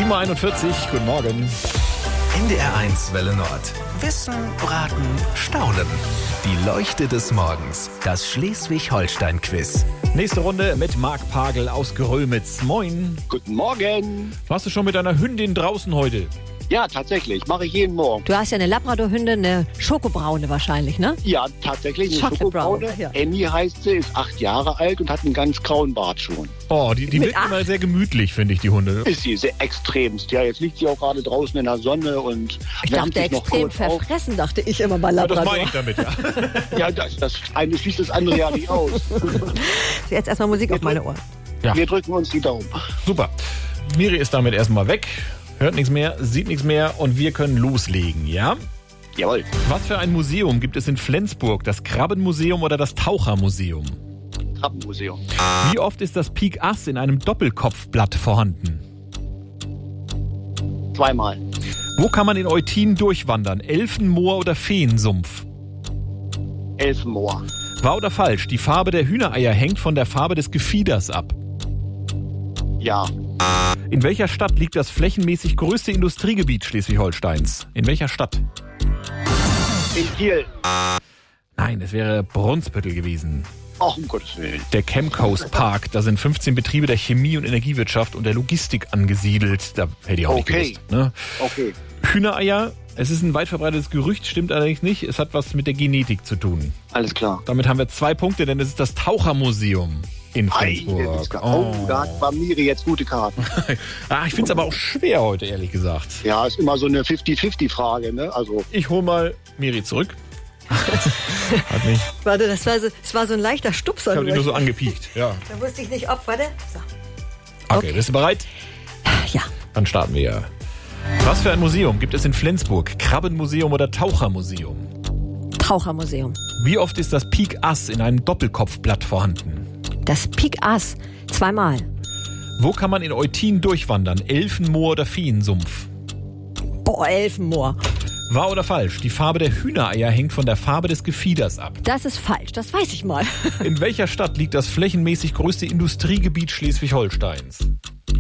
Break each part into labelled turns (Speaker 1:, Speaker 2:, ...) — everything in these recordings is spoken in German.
Speaker 1: 7.41 Uhr, guten Morgen.
Speaker 2: NDR1 Welle Nord. Wissen, Braten, Staunen. Die Leuchte des Morgens. Das Schleswig-Holstein-Quiz.
Speaker 1: Nächste Runde mit Marc Pagel aus Grömitz. Moin.
Speaker 3: Guten Morgen.
Speaker 1: Warst du schon mit deiner Hündin draußen heute?
Speaker 3: Ja, tatsächlich. Mache ich jeden Morgen.
Speaker 4: Du hast ja eine Labrador-Hündin, eine Schokobraune wahrscheinlich, ne?
Speaker 3: Ja, tatsächlich. Eine
Speaker 4: Chocolate Brown,
Speaker 3: Schokobraune.
Speaker 4: ja.
Speaker 3: Annie heißt sie, ist 8 Jahre alt und hat einen ganz grauen Bart schon.
Speaker 1: Oh, die
Speaker 4: Mit
Speaker 1: wirken immer sehr gemütlich, finde ich, die Hunde.
Speaker 3: Ist sie sehr extremst. Ja, jetzt liegt sie auch gerade draußen in der Sonne und
Speaker 4: Ich
Speaker 3: wärmt
Speaker 4: dachte,
Speaker 3: sich noch
Speaker 4: extrem
Speaker 3: kurz auf.
Speaker 4: verfressen, dachte ich immer bei
Speaker 1: Ja, das
Speaker 4: Labrador.
Speaker 1: meine ich damit, ja.
Speaker 3: Ja, das eine schließt das andere ja nicht aus.
Speaker 4: Jetzt erstmal Musik auf meine Ohren.
Speaker 1: Ja.
Speaker 3: Wir drücken uns die Daumen.
Speaker 1: Super. Miri ist damit erstmal weg. Hört nichts mehr, sieht nichts mehr und wir können loslegen, ja?
Speaker 3: Jawohl.
Speaker 1: Was für ein Museum gibt es in Flensburg? Das Krabbenmuseum oder das Tauchermuseum?
Speaker 3: Krabbenmuseum.
Speaker 1: Wie oft ist das Pik Ass in einem Doppelkopfblatt vorhanden?
Speaker 3: 2-mal.
Speaker 1: Wo kann man in Eutin durchwandern? Elfenmoor oder Feensumpf?
Speaker 3: Elfenmoor.
Speaker 1: Wahr oder falsch? Die Farbe der Hühnereier hängt von der Farbe des Gefieders ab.
Speaker 3: Ja.
Speaker 1: In welcher Stadt liegt das flächenmäßig größte Industriegebiet Schleswig-Holsteins? In welcher Stadt?
Speaker 3: In Kiel.
Speaker 1: Nein, es wäre Brunsbüttel gewesen.
Speaker 3: Ach, um Gottes Willen.
Speaker 1: Der Chemcoast Park, da sind 15 Betriebe der Chemie- und Energiewirtschaft und der Logistik angesiedelt. Da hätte ich auch nicht gewusst. Ne?
Speaker 3: Okay.
Speaker 1: Hühnereier, es ist ein weit verbreitetes Gerücht, stimmt allerdings nicht. Es hat was mit der Genetik zu tun.
Speaker 3: Alles klar.
Speaker 1: Damit haben wir 2 Punkte, denn es ist das Tauchermuseum in Flensburg.
Speaker 3: Oh, da hat Miri jetzt gute Karten.
Speaker 1: Ich finde es aber auch schwer heute, ehrlich gesagt.
Speaker 3: Ja, ist immer so eine 50-50-Frage, ne? Also,
Speaker 1: Ich hole mal Miri zurück. Hat nicht.
Speaker 4: Warte, das war so ein leichter Stupser.
Speaker 1: Ich habe die nur
Speaker 4: nur.
Speaker 1: so angepiekt. Ja.
Speaker 4: Da wusste ich nicht, ob, warte. So.
Speaker 1: Okay, bist du bereit?
Speaker 4: Ja,
Speaker 1: Dann starten wir. Was für ein Museum gibt es in Flensburg? Krabbenmuseum oder Tauchermuseum?
Speaker 4: Tauchermuseum.
Speaker 1: Wie oft ist das Pik Ass in einem Doppelkopfblatt vorhanden?
Speaker 4: Das Pik Ass. 2-mal.
Speaker 1: Wo kann man in Eutin durchwandern? Elfenmoor oder Feensumpf?
Speaker 4: Boah, Elfenmoor.
Speaker 1: Wahr oder falsch? Die Farbe der Hühnereier hängt von der Farbe des Gefieders ab.
Speaker 4: Das ist falsch, das weiß ich mal.
Speaker 1: In welcher Stadt liegt das flächenmäßig größte Industriegebiet Schleswig-Holsteins?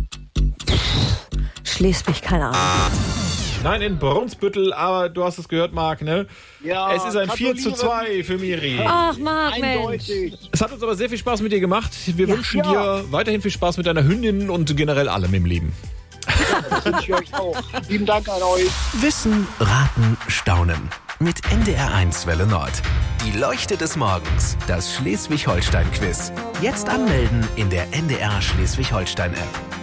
Speaker 4: Schleswig, keine Ahnung.
Speaker 1: Nein, in Brunsbüttel, aber du hast es gehört, Marc, ne?
Speaker 3: ja.
Speaker 1: Es ist ein 4:2 für Miri.
Speaker 4: Ach, Marc, Mensch.
Speaker 3: Eindeutig.
Speaker 1: Es hat uns aber sehr viel Spaß mit dir gemacht. Wir wünschen dir weiterhin viel Spaß mit deiner Hündin und generell allem im Leben.
Speaker 3: Das wünsche ich euch auch. Lieben Dank an euch.
Speaker 2: Wissen, Raten, Staunen. Mit NDR1 Welle Nord. Die Leuchte des Morgens. Das Schleswig-Holstein-Quiz. Jetzt anmelden in der NDR Schleswig-Holstein-App.